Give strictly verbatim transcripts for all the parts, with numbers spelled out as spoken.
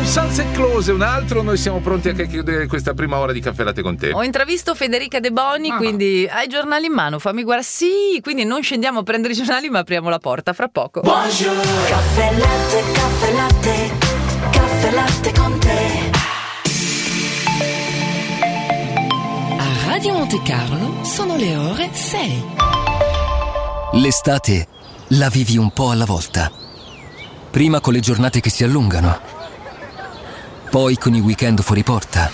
Sunset Close, un altro, noi siamo pronti a chiudere questa prima ora di Caffè Latte con te. Ho intravisto Federica De Boni, ah. quindi hai i giornali in mano, fammi guardare. Sì, quindi non scendiamo a prendere i giornali ma apriamo la porta fra poco. Buongiorno. Caffè Latte, Caffè Latte, Caffè Latte con te. A Radio Monte Carlo sono le ore sei. L'estate la vivi un po' alla volta. Prima con le giornate che si allungano, poi con i weekend fuori porta,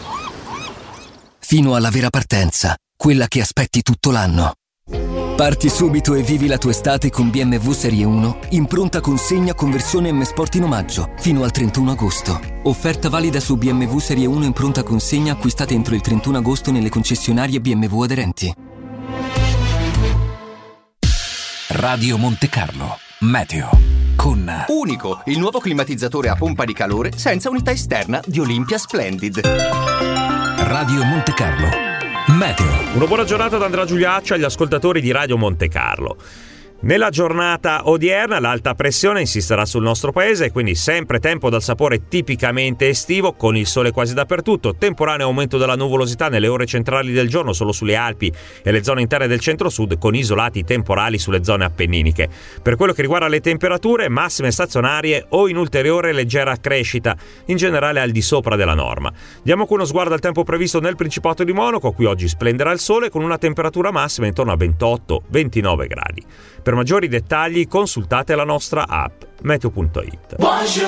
fino alla vera partenza, quella che aspetti tutto l'anno. Parti subito e vivi la tua estate con B M W Serie uno in pronta consegna conversione M Sport in omaggio fino al trentuno agosto. Offerta valida su B M W Serie uno in pronta consegna acquistate entro il trentuno agosto nelle concessionarie B M W aderenti. Radio Monte Carlo Meteo con Unico, il nuovo climatizzatore a pompa di calore senza unità esterna di Olympia Splendid. Radio Monte Carlo Meteo. Una buona giornata da Andrea Giuliaccio agli ascoltatori di Radio Monte Carlo. Nella giornata odierna l'alta pressione insisterà sul nostro paese e quindi sempre tempo dal sapore tipicamente estivo, con il sole quasi dappertutto, temporaneo aumento della nuvolosità nelle ore centrali del giorno solo sulle Alpi e le zone interne del centro-sud, con isolati temporali sulle zone appenniniche. Per quello che riguarda le temperature, massime stazionarie o in ulteriore leggera crescita, in generale al di sopra della norma. Diamo qui uno sguardo al tempo previsto nel Principato di Monaco. Qui oggi splenderà il sole con una temperatura massima intorno a ventotto ventinove gradi. Per maggiori dettagli consultate la nostra app meteo punto it. Buongiorno.